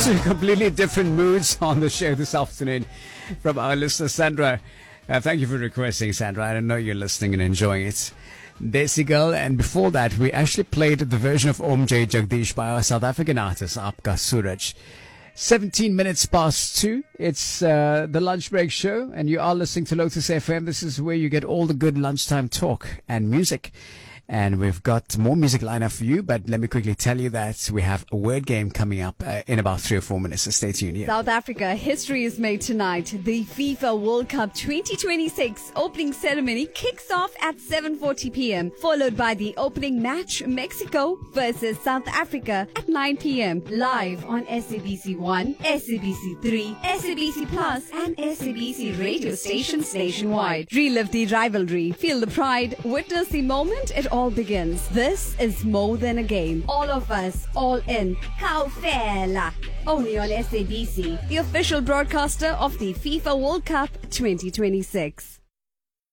completely different moods on the show this afternoon from our listener, Sandra. Thank you for requesting, Sandra. I know you're listening and enjoying it. Desi Girl, and before that, we actually played the version of Om J. Jagdish by our South African artist, Aapka Suraj. 17 minutes past 2. It's the lunch break show, and you are listening to Lotus FM. This is where you get all the good lunchtime talk and music. And we've got more music lineup for you, but let me quickly tell you that we have a word game coming up in about 3 or 4 minutes, so stay tuned here. South Africa, history is made tonight. The FIFA World Cup 2026 opening ceremony kicks off at 7:40 p.m., followed by the opening match, Mexico versus South Africa at 9 p.m. live on SABC 1, SABC 3, SABC Plus, and SABC radio stations nationwide. Relive the rivalry, feel the pride, witness the moment it all begins. This is more than a game. All of us, all in. Kaufela. Only on SABC, the official broadcaster of the FIFA World Cup 2026.